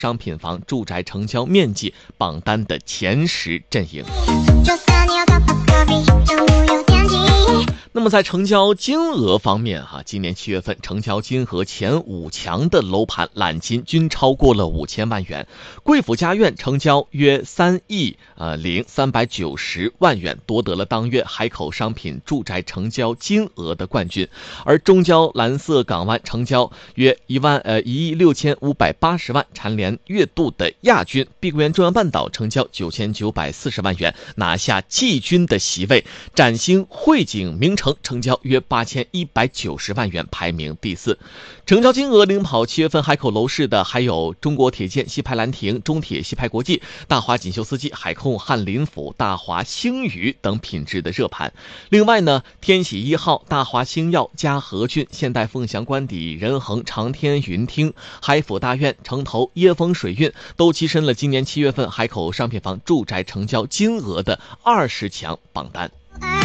商品房住宅成交面积榜单的前10阵营。那么在成交金额方面今年7月份成交金额前5强的楼盘揽金均超过了5000万元。贵府家苑成交约3亿0390万元，夺得了当月海口商品住宅成交金额的冠军。而中郊蓝色港湾成交约1亿6580万，蝉联月度的亚军。碧桂园中央半岛成交9940万元，拿下季军的席位。崭星汇景名城成交约8190万元，排名第4。成交金额领跑7月份海口楼市的还有中国铁建西派兰亭、中铁西派国际、大华锦绣四季、海控翰林府、大华星宇等品质的热盘。另外呢，天喜1号、大华星耀、嘉禾郡、现代凤翔官邸、仁恒长天云厅、海府大苑、城投椰风水韵都跻身了今年7月份海口商品房住宅成交金额的20强榜单。